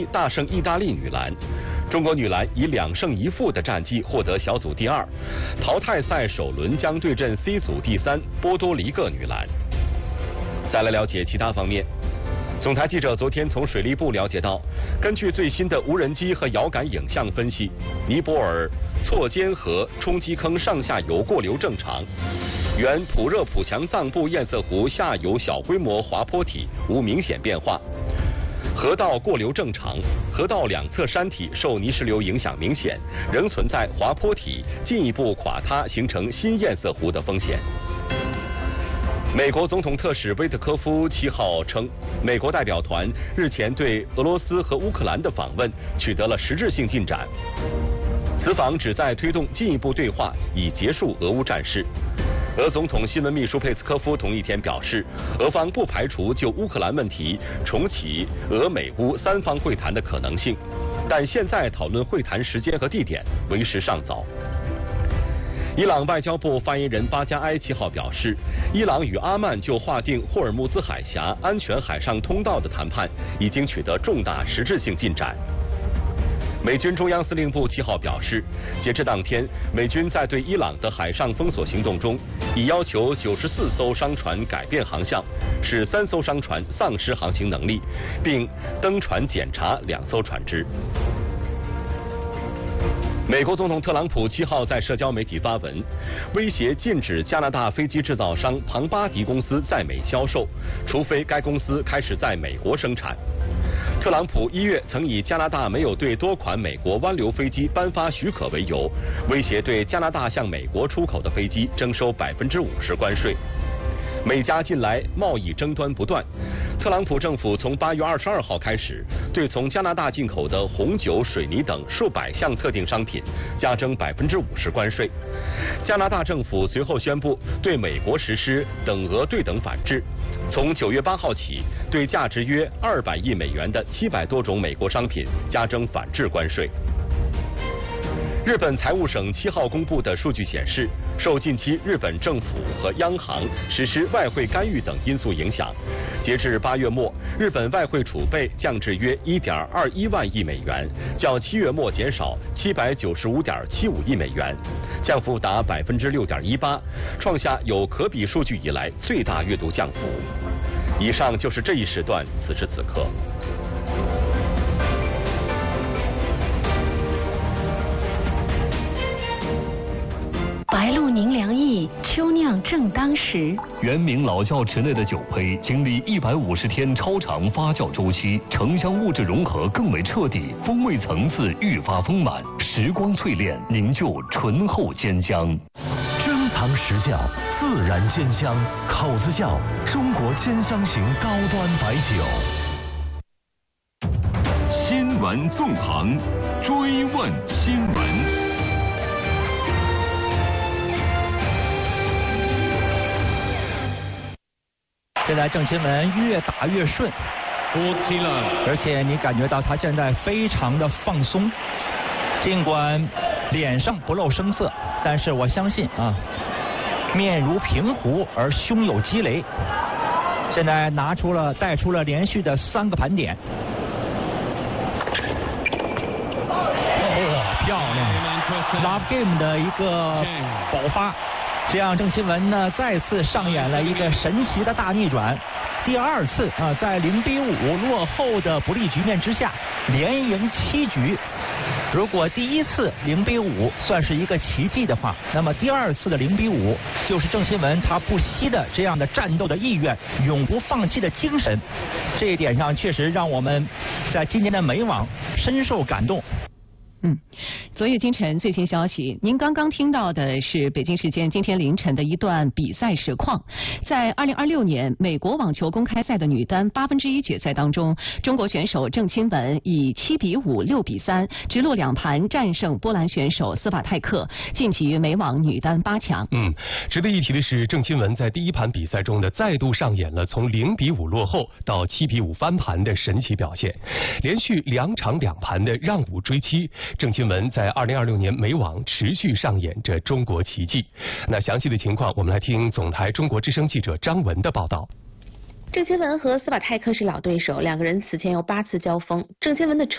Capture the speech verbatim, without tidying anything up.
大胜意大利女篮。中国女篮以两胜一负的战绩获得小组第二，淘汰赛首轮将对阵 C 组第三波多黎各女篮。再来了解其他方面。总台记者昨天从水利部了解到，根据最新的无人机和遥感影像分析，尼泊尔错尖河冲积坑上下游过流正常，原普热普强藏布堰塞湖下游小规模滑坡体无明显变化，河道过流正常，河道两侧山体受泥石流影响明显，仍存在滑坡体进一步垮塌形成新堰塞湖的风险。美国总统特使威特科夫七号称，美国代表团日前对俄罗斯和乌克兰的访问取得了实质性进展。此访旨在推动进一步对话，以结束俄乌战事。俄总统新闻秘书佩斯科夫同一天表示，俄方不排除就乌克兰问题重启俄美乌三方会谈的可能性，但现在讨论会谈时间和地点为时尚早。伊朗外交部发言人巴加埃七号表示，伊朗与阿曼就划定霍尔木兹海峡安全海上通道的谈判已经取得重大实质性进展。美军中央司令部七号表示，截至当天，美军在对伊朗的海上封锁行动中，已要求九十四艘商船改变航向，使三艘商船丧失航行能力，并登船检查两艘船只。美国总统特朗普七号在社交媒体发文，威胁禁止加拿大飞机制造商庞巴迪公司在美销售，除非该公司开始在美国生产。特朗普一月曾以加拿大没有对多款美国湾流飞机颁发许可为由，威胁对加拿大向美国出口的飞机征收百分之五十关税。美加近来贸易争端不断，特朗普政府从八月二十二号开始，对从加拿大进口的红酒、水泥等数百项特定商品加征百分之五十关税。加拿大政府随后宣布对美国实施等额对等反制，从九月八号起，对价值约二百亿美元的七百多种美国商品加征反制关税。日本财务省七号公布的数据显示，受近期日本政府和央行实施外汇干预等因素影响，截至八月末，日本外汇储备降至约一点二一万亿美元，较七月末减少七百九十五点七五亿美元，降幅达百分之六点一八，创下有可比数据以来最大月度降幅。以上就是这一时段此时此刻。 白露宁凉意，秋酿正当时。 原名老窖池内的酒胚，经历一百五十天超长发酵周期，橙香物质融合更为彻底，风味层次愈发丰满，时光淬炼凝就醇厚坚香。 珍藏实窖，自然鲜香，口子窖，中国坚香型高端白酒。 新闻纵横，追问新闻。 现在郑钦文越打越顺，而且你感觉到他现在非常的放松，尽管脸上不露声色，但是我相信啊，面如平湖而胸有积雷。现在拿出了带出了连续的三个盘点，哇，漂亮 ！Love Game 的一个爆发。这样，郑钦文呢再次上演了一个神奇的大逆转。第二次啊，在零比五落后的不利局面之下，连赢七局。如果第一次零比五算是一个奇迹的话，那么第二次的零比五就是郑钦文他不息的这样的战斗的意愿，永不放弃的精神。这一点上确实让我们在今年的美网深受感动。 嗯，昨夜今晨最新消息，您刚刚听到的是北京时间今天凌晨的一段比赛实况。在二零二六年美国网球公开赛的女单八分之一决赛当中，中国选手郑钦文以七比五、六比三直落两盘战胜波兰选手斯瓦泰克，晋级美网女单八强。 嗯，值得一提的是，郑钦文在第一盘比赛中呢，再度上演了从零比五落后到七比五翻盘的神奇表现，连续两场两盘的让五追七。郑钦文在二零二六年美网持续上演着中国奇迹。那详细的情况，我们来听总台中国之声记者张文的报道。 郑钦文和斯瓦泰克是老对手，两个人此前有八次交锋。郑钦文的